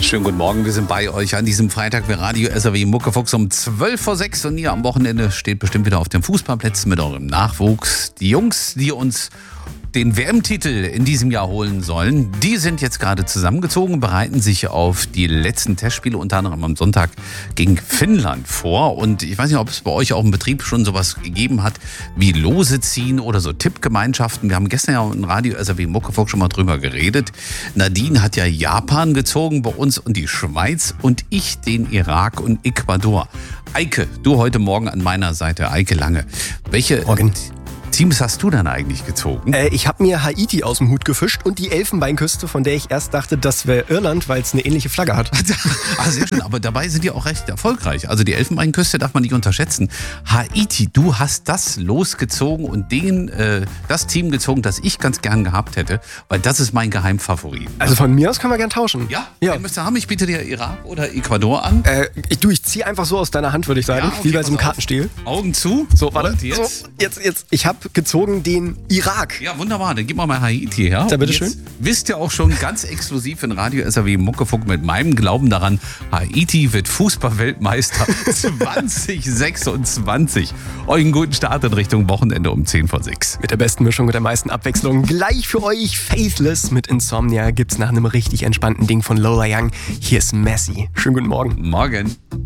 Schönen guten Morgen, wir sind bei euch an diesem Freitag bei Radio SAW Muckefuchs um 12:06 und ihr am Wochenende steht bestimmt wieder auf den Fußballplätzen mit eurem Nachwuchs. Die Jungs, die uns den WM-Titel in diesem Jahr holen sollen, die sind jetzt gerade zusammengezogen, bereiten sich auf die letzten Testspiele, unter anderem am Sonntag gegen Finnland vor. Und ich weiß nicht, ob es bei euch auch im Betrieb schon sowas gegeben hat wie Lose ziehen oder so Tippgemeinschaften. Wir haben gestern ja in Radio SAW Muckefuchs schon mal drüber geredet. Nadine hat ja Japan gezogen bei uns und die Schweiz und ich den Irak und Ecuador. Eike, du heute Morgen an meiner Seite, Eike Lange. Welche Teams hast du dann eigentlich gezogen? Ich habe mir Haiti aus dem Hut gefischt und die Elfenbeinküste, von der ich erst dachte, das wäre Irland, weil es eine ähnliche Flagge hat. Ah, sehr schön, aber dabei sind die auch recht erfolgreich. Also die Elfenbeinküste darf man nicht unterschätzen. Haiti, du hast das losgezogen und das Team gezogen, das ich ganz gern gehabt hätte, weil das ist mein Geheimfavorit. Also von mir aus können wir gern tauschen. Ja? Wen müsst ihr haben? Ich biete dir Irak oder Ecuador an. Ich ziehe einfach so aus deiner Hand, würde ich sagen, Ja, okay, wie bei so einem pass auf. Kartenspiel. Augen zu. So, warte. Und jetzt? So, jetzt. Ich habe gezogen den Irak. Ja, wunderbar. Dann gib mal Haiti her. Ja, bitteschön. Jetzt wisst ihr auch schon ganz exklusiv in Radio SAW Muckefuck mit meinem Glauben daran, Haiti wird Fußballweltmeister 2026. Euch einen guten Start in Richtung Wochenende um 5:10. Mit der besten Mischung und der meisten Abwechslung. Gleich für euch Faithless mit Insomnia gibt's nach einem richtig entspannten Ding von Lola Young. Hier ist Messi. Schönen guten Morgen. Morgen.